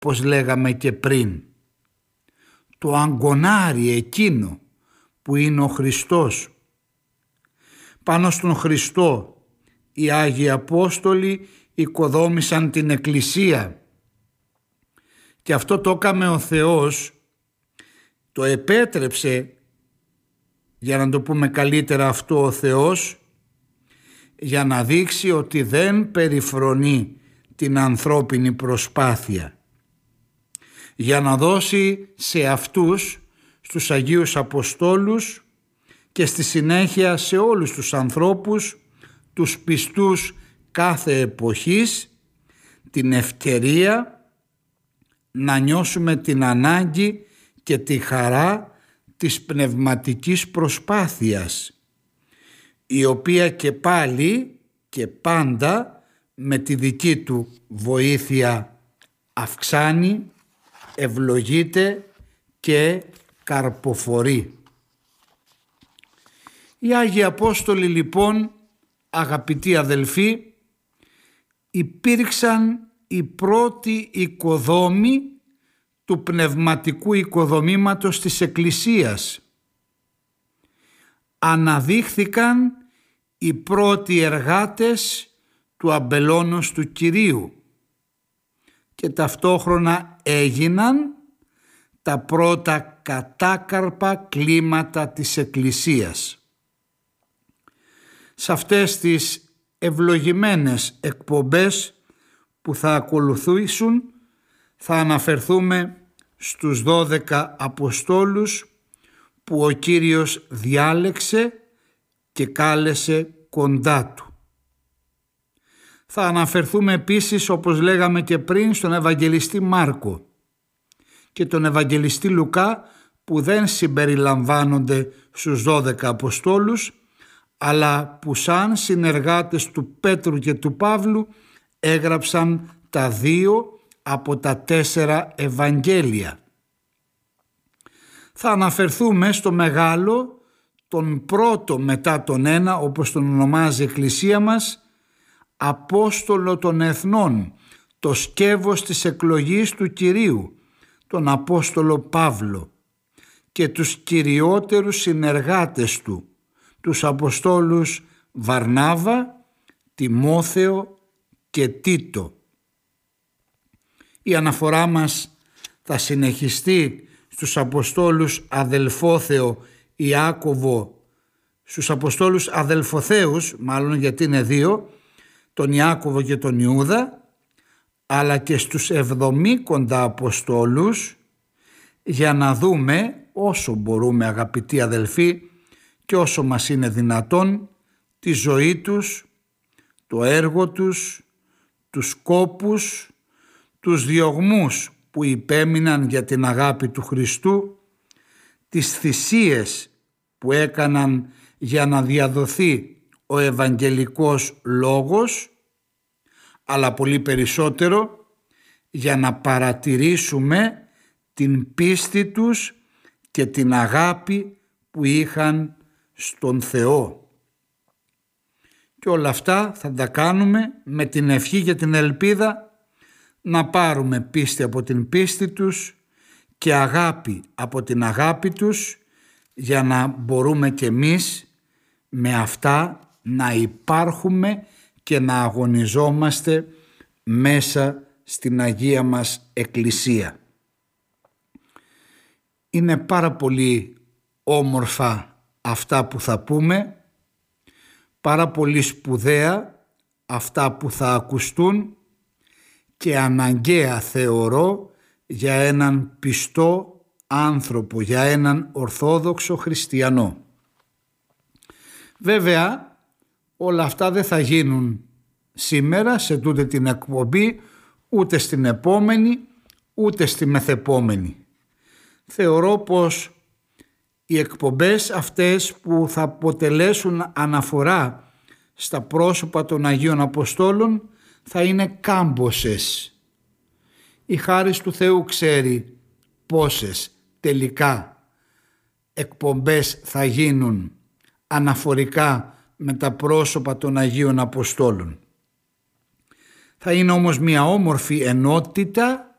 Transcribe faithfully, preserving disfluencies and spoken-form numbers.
πως λέγαμε και πριν. Το αγκονάρι εκείνο που είναι ο Χριστός. Πάνω στον Χριστό οι Άγιοι Απόστολοι οικοδόμησαν την Εκκλησία και αυτό το έκαμε ο Θεός, το επέτρεψε, για να το πούμε καλύτερα αυτό, ο Θεός για να δείξει ότι δεν περιφρονεί την ανθρώπινη προσπάθεια, για να δώσει σε αυτούς, στους Αγίους Αποστόλους και στη συνέχεια σε όλους τους ανθρώπους, τους πιστούς κάθε εποχής, την ευκαιρία να νιώσουμε την ανάγκη και τη χαρά της πνευματικής προσπάθειας, η οποία και πάλι και πάντα με τη δική του βοήθεια αυξάνει, ευλογείται και καρποφορεί. Οι Άγιοι Απόστολοι λοιπόν, αγαπητοί αδελφοί, υπήρξαν οι πρώτοι οικοδόμοι του πνευματικού οικοδομήματος της Εκκλησίας. Αναδείχθηκαν οι πρώτοι εργάτες του αμπελώνος του Κυρίου και ταυτόχρονα έγιναν τα πρώτα κατάκαρπα κλίματα της Εκκλησίας. Σε αυτές τις ευλογημένες εκπομπές που θα ακολουθήσουν θα αναφερθούμε στους δώδεκα Αποστόλους που ο Κύριος διάλεξε και κάλεσε κοντά του. Θα αναφερθούμε επίσης, όπως λέγαμε και πριν, στον Ευαγγελιστή Μάρκο και τον Ευαγγελιστή Λουκά, που δεν συμπεριλαμβάνονται στους δώδεκα Αποστόλους, αλλά που σαν συνεργάτες του Πέτρου και του Παύλου έγραψαν τα δύο από τα τέσσερα Ευαγγέλια. Θα αναφερθούμε στο μεγάλο, τον πρώτο μετά τον ένα, όπως τον ονομάζει η Εκκλησία μας, Απόστολο των Εθνών, το σκεύος της εκλογής του Κυρίου, τον Απόστολο Παύλο, και τους κυριότερους συνεργάτες του, τους Αποστόλους Βαρνάβα, Τιμόθεο και Τίτο. Η αναφορά μας θα συνεχιστεί στους Αποστόλους Αδελφόθεο, Ιάκωβο, στους Αποστόλους Αδελφοθέους, μάλλον γιατί είναι δύο, τον Ιάκωβο και τον Ιούδα, αλλά και στους εβδομήκοντα Αποστόλους, για να δούμε όσο μπορούμε, αγαπητοί αδελφοί, και όσο μας είναι δυνατόν, τη ζωή τους, το έργο τους, τους σκόπους, τους διωγμούς που υπέμειναν για την αγάπη του Χριστού, τις θυσίες που έκαναν για να διαδοθεί ο Ευαγγελικός Λόγος, αλλά πολύ περισσότερο για να παρατηρήσουμε την πίστη τους και την αγάπη που είχαν στον Θεό. Και όλα αυτά θα τα κάνουμε με την ευχή και την ελπίδα να πάρουμε πίστη από την πίστη τους και αγάπη από την αγάπη τους, για να μπορούμε και εμείς με αυτά να υπάρχουμε και να αγωνιζόμαστε μέσα στην Αγία μας Εκκλησία. Είναι πάρα πολύ όμορφα αυτά που θα πούμε, πάρα πολύ σπουδαία αυτά που θα ακουστούν και αναγκαία θεωρώ για έναν πιστό άνθρωπο, για έναν ορθόδοξο χριστιανό. Βέβαια όλα αυτά δεν θα γίνουν σήμερα σε τούτη την εκπομπή, ούτε στην επόμενη, ούτε στη μεθεπόμενη. Θεωρώ πως οι εκπομπές αυτές που θα αποτελέσουν αναφορά στα πρόσωπα των Αγίων Αποστόλων θα είναι κάμποσες. Η χάρις του Θεού ξέρει πόσες τελικά εκπομπές θα γίνουν αναφορικά με τα πρόσωπα των Αγίων Αποστόλων. Θα είναι όμως μια όμορφη ενότητα